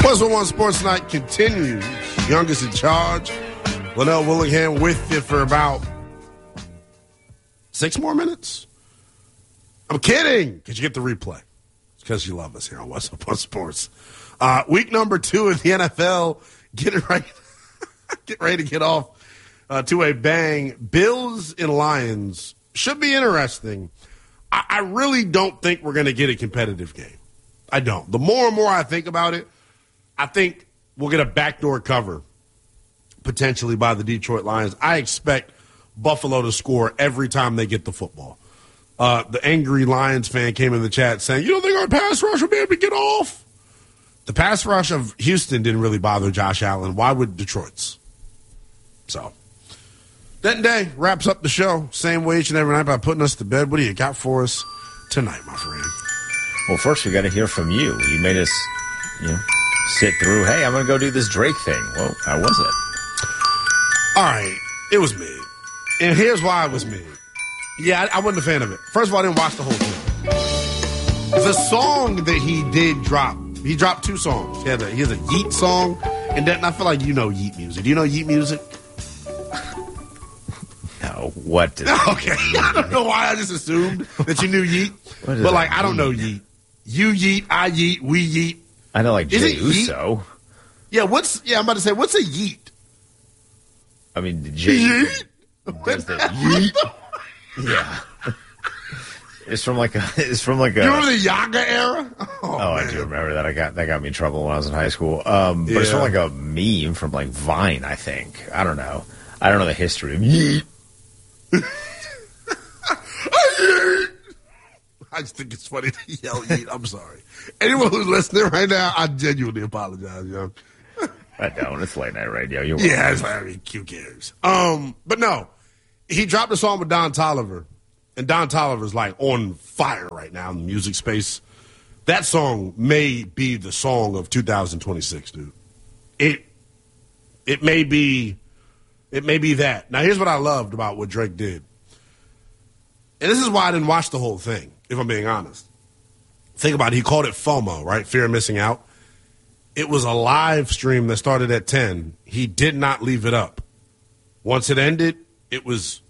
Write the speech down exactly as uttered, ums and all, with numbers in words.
Plus One Sports Night continues. Youngest in charge. Linnell Willingham with you for about six more minutes. I'm kidding, because you get the replay. It's because you love us here on What's Up on Sports. Uh, week number two of the N F L. Getting ready, get ready to get off uh, to a bang. Bills and Lions should be interesting. I, I really don't think we're going to get a competitive game. I don't. The more and more I think about it, I think we'll get a backdoor cover potentially by the Detroit Lions. I expect Buffalo to score every time they get the football. Uh, the angry Lions fan came in the chat saying, you don't think our pass rush will be able to get off? The pass rush of Houston didn't really bother Josh Allen. Why would Detroit's? So, that day wraps up the show. Same way each and every night by putting us to bed. What do you got for us tonight, my friend? Well, first we got to hear from you. You made us, you know, sit through, hey, I'm going to go do this Drake thing. Well, how was it? All right, it was mid. And here's why it was mid. Yeah, I, I wasn't a fan of it. First of all, I didn't watch the whole thing. The song that he did drop, he dropped two songs. He, had a, he has a Yeet song, and then I feel like you know Yeet music. Do you know Yeet music? No, what? Does okay, I don't know why I just assumed that you knew Yeet. But, like, I don't know Yeet. You Yeet, I Yeet, we Yeet. I know, like, Is Jay it Uso. Yeet? Yeah, what's, yeah, I'm about to say, what's a Yeet? I mean, Jay Yeet? does the Yeet. Yeah. It's from like a. It's from like a. You remember the Yaga era? Oh, oh man. I do remember that. I got that got me in trouble when I was in high school. Um, but yeah. it's from like a meme from like Vine, I think. I don't know. I don't know the history of Yeet. I just think it's funny to yell Yeet. I'm sorry. Anyone who's listening right now, I genuinely apologize, young. I don't. It's late night radio. You're yeah, it's like, I mean, Q cares. Um, but no, he dropped a song with Don Toliver, and Don Toliver's like on fire right now in the music space. That song may be the song of two thousand twenty-six, dude. It it may be it may be that. Now, here's what I loved about what Drake did, and this is why I didn't watch the whole thing, if I'm being honest. Think about it. He called it FOMO, right? Fear of missing out. It was a live stream that started at ten. He did not leave it up. Once it ended, it was